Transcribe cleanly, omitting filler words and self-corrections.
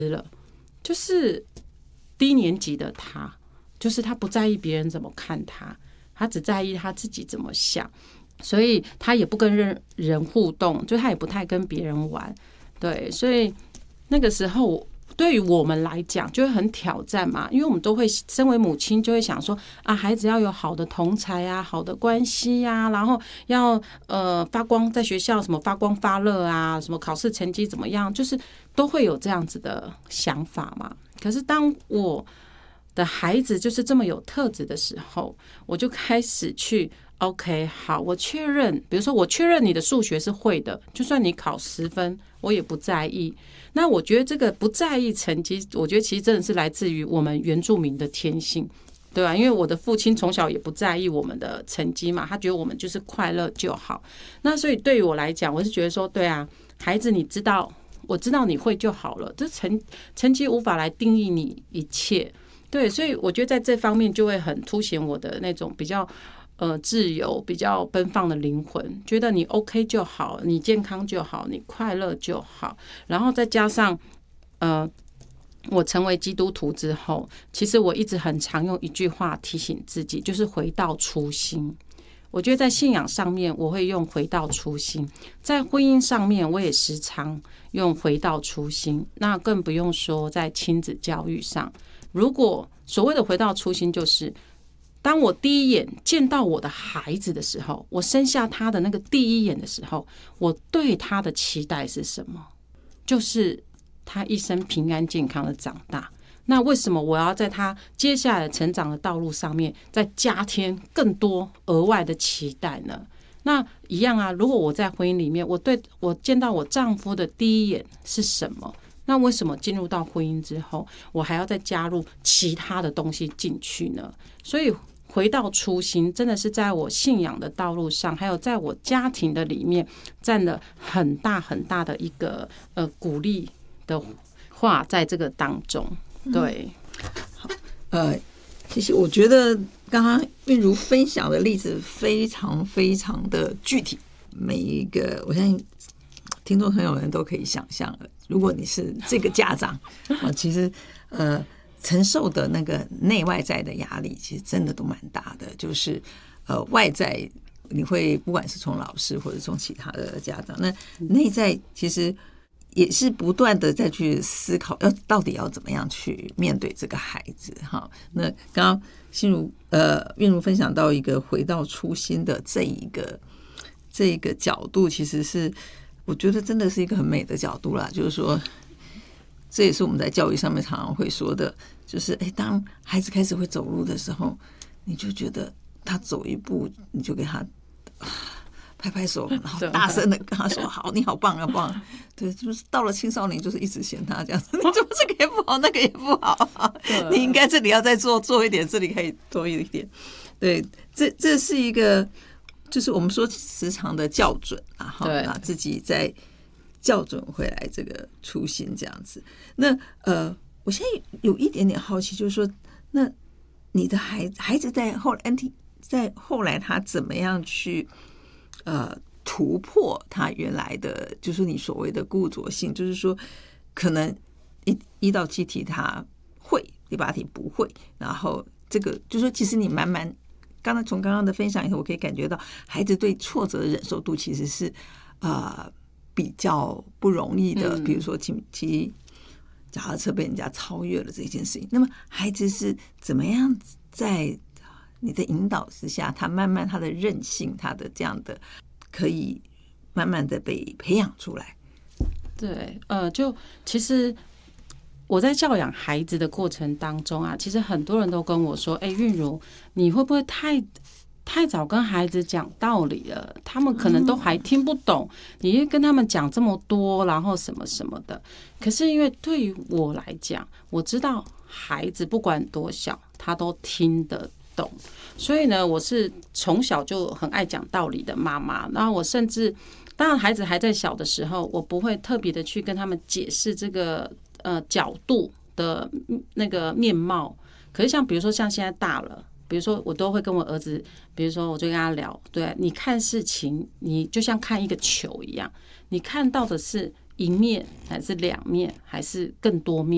了，就是低年级的他，就是他不在意别人怎么看他，他只在意他自己怎么想，所以他也不跟人互动，就他也不太跟别人玩。对，所以那个时候对于我们来讲就会很挑战嘛，因为我们都会身为母亲就会想说啊，孩子要有好的同侪啊，好的关系啊，然后要发光，在学校什么发光发热啊，什么考试成绩怎么样，就是都会有这样子的想法嘛。可是当我的孩子就是这么有特质的时候，我就开始去OK， 好，我确认，比如说我确认你的数学是会的，就算你考10分，我也不在意。那我觉得这个不在意成绩，我觉得其实真的是来自于我们原住民的天性，对吧？因为我的父亲从小也不在意我们的成绩嘛，他觉得我们就是快乐就好。那所以对于我来讲，我是觉得说，对啊，孩子，你知道，我知道你会就好了，这成绩无法来定义你一切。对，所以我觉得在这方面就会很凸显我的那种比较自由、比较奔放的灵魂，觉得你 OK 就好，你健康就好，你快乐就好。然后再加上我成为基督徒之后，其实我一直很常用一句话提醒自己，就是回到初心。我觉得在信仰上面我会用回到初心，在婚姻上面我也时常用回到初心，那更不用说在亲子教育上。如果所谓的回到初心，就是当我第一眼见到我的孩子的时候，我生下他的那个第一眼的时候，我对他的期待是什么？就是他一生平安健康的长大。那为什么我要在他接下来成长的道路上面再加添更多额外的期待呢？那一样啊，如果我在婚姻里面，我见到我丈夫的第一眼是什么？那为什么进入到婚姻之后，我还要再加入其他的东西进去呢？所以回到初心，真的是在我信仰的道路上，还有在我家庭的里面，占了很大很大的一个鼓励的话，在这个当中。对， 好，其实我觉得刚刚韵如分享的例子非常非常的具体，每一个我相信听众朋友们都可以想象了，如果你是这个家长其实承受的那个内外在的压力其实真的都蛮大的，就是外在你会不管是从老师或者从其他的家长，那内在其实也是不断的再去思考到底要怎么样去面对这个孩子哈。那刚刚韵如分享到一个回到初心的这一个角度，其实是我觉得真的是一个很美的角度啦，就是说这也是我们在教育上面常常会说的，就是当孩子开始会走路的时候，你就觉得他走一步你就给他拍拍手，然后大声的跟他说好，你好棒啊棒。对，就是到了青少年就是一直嫌他这样子，你怎么这个也不好那个也不好你应该这里要再做一点，这里可以多一点。对，这是一个就是我们说时常的校准啊，把自己再校准回来这个初心这样子。那我现在有一点点好奇，就是说那你的孩子在后来他怎么样去突破他原来的就是你所谓的固着性，就是说可能1到7题他会，第8题不会，然后这个就是说其实你从刚刚的分享以后，我可以感觉到孩子对挫折的忍受度其实是比较不容易的，比如说骑脚踏车被人家超越了这件事情，那么孩子是怎么样在你的引导之下，他慢慢他的韧性，他的这样的可以慢慢的被培养出来。 对，就其实我在教养孩子的过程当中啊，其实很多人都跟我说，韵如你会不会太早跟孩子讲道理了，他们可能都还听不懂，你跟他们讲这么多，然后什么什么的。可是因为对于我来讲，我知道孩子不管多小，他都听得懂，所以呢，我是从小就很爱讲道理的妈妈。然后我甚至，当然孩子还在小的时候，我不会特别的去跟他们解释这个角度的那个面貌。可是比如说像现在大了。比如说，我都会跟我儿子，比如说，我就跟他聊，对，你看事情，你就像看一个球一样，你看到的是一面，还是2面，还是更多面？